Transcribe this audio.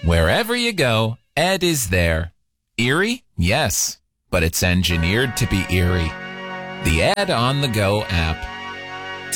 Wherever you go, Ed is there. Eerie? Yes, but it's engineered to be eerie. The Ed on the Go app.